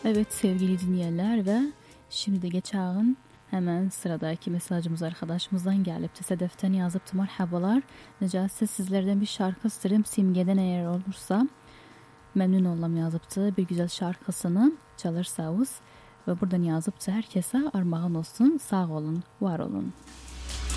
Evet sevgili dinleyenler ve şimdi de geçen hemen sıradaki mesajımız arkadaşımızdan gelip tesadüften yazıp merhabalar. Necati sizlerden bir şarkı isterim Simge'den eğer olursa memnun olam yazıptı. Bir güzel şarkısını çalırsanız ve buradan yazıptı herkese armağan olsun. Sağ olun, var olun.